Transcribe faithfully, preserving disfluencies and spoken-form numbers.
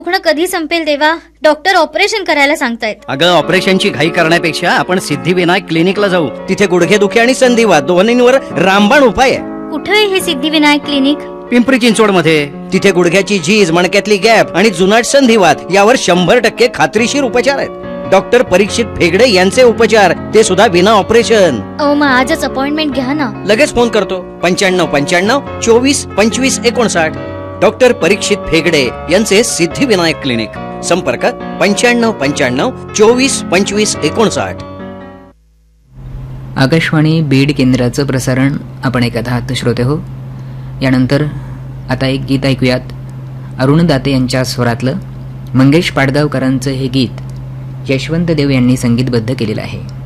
दुखणं कधी संपेल देवा? डॉक्टर ऑपरेशन करायला सांगतायत. अगं, ऑपरेशनची घाई करण्यापेक्षा आपण सिद्धिविनायक क्लिनिकला जाऊ. तिथे गुडघेदुखी आणि संधिवात दोन्हींवर रामबाण उपाय आहे. कुठे आहे हे सिद्धिविनायक क्लिनिक? पिंपरी चिंचवड मध्ये. तिथे गुडघ्याची झीज, मणक्यातली गॅप आणि जुनाट संधिवात यावर शंभर टक्के खात्रीशीर उपचार आहेत. डॉक्टर परीक्षित फेगडे यांचे उपचार, ते सुद्धा विना ऑपरेशन. अहो, मग आजच अपॉइंटमेंट घ्या ना. लगेच फोन करतो. पंच्याण्णव पंच्याण्णव चोवीस पंचवीस एकोणसाठ. डॉक्टर परीक्षित फेगडे यांचे सिद्धिविनायक क्लिनिक. संपर्क पंच्याण्णव पंच्याण्णव चोवीस पंचवीस एकोणसाठ. आकाशवाणी बीड केंद्राचं प्रसारण आपण ऐकत आहात श्रोते हो. यानंतर आता एक गीत ऐकूयात. अरुण दाते यांच्या स्वरातलं. मंगेश पाडगावकरांचं हे गीत यशवंत देव यांनी संगीतबद्ध केलेलं आहे.